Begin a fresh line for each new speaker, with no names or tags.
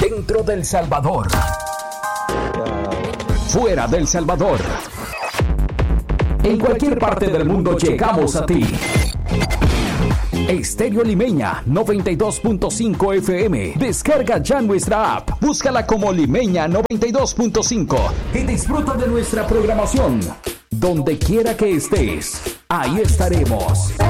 Dentro del Salvador. Fuera del Salvador. En cualquier parte del mundo llegamos a ti. Estéreo Limeña 92.5 FM. Descarga ya nuestra app. Búscala como Limeña 92.5 y disfruta de nuestra programación. Donde quiera que estés, ahí estaremos.